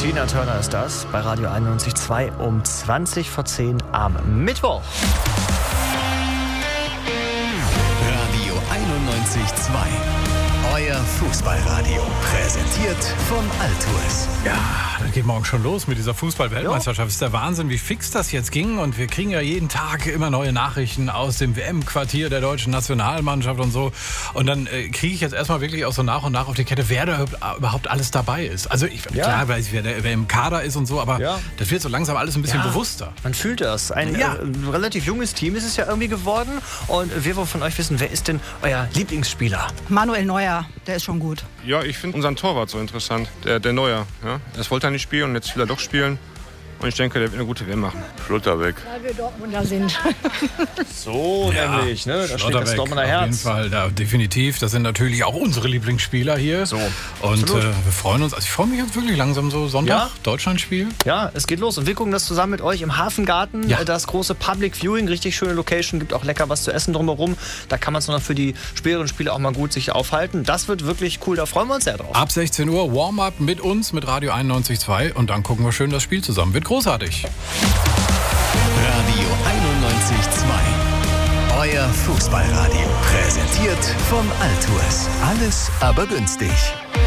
Tina Turner ist das, bei Radio 91.2 um 20 vor 10 am Mittwoch. Radio 91.2. Euer Fußballradio. Präsentiert von Altours. Ja, das geht morgen schon los mit dieser Fußball-Weltmeisterschaft. Es ist der Wahnsinn, wie fix das jetzt ging. Und wir kriegen ja jeden Tag immer neue Nachrichten aus dem WM-Quartier der deutschen Nationalmannschaft und so. Und dann kriege ich jetzt erstmal wirklich auch so nach und nach auf die Kette, wer da überhaupt alles dabei ist. Also klar weiß ich, wer im Kader ist und so, aber das wird so langsam alles ein bisschen bewusster. Man fühlt das. Ein relativ junges Team ist es ja irgendwie geworden. Und wir wollen von euch wissen, wer ist denn euer Lieblingsspieler? Manuel Neuer, der ist schon gut. Ja, ich finde unseren Torwart so interessant, der Neuer. Ja? Erst wollte er nicht spielen und jetzt will er doch spielen. Und ich denke, der wird eine gute WM machen. Schlotterbeck. Weil wir Dortmunder sind. So nämlich, ne? Da schlägt das Dortmunder Herz. Auf jeden Fall, definitiv. Das sind natürlich auch unsere Lieblingsspieler hier. So. Und wir freuen uns. Also ich freue mich jetzt wirklich langsam so Sonntag, Deutschlandspiel. Ja, es geht los. Und wir gucken das zusammen mit euch im Hafengarten. Ja. Das große Public Viewing, richtig schöne Location. Gibt auch lecker was zu essen drumherum. Da kann man es noch für die späteren Spiele auch mal gut sich aufhalten. Das wird wirklich cool. Da freuen wir uns sehr drauf. Ab 16 Uhr Warm-up mit uns, mit Radio 91.2. Und dann gucken wir schön das Spiel zusammen. Wird großartig. Radio 91.2. Euer Fußballradio. Präsentiert von Altours. Alles aber günstig.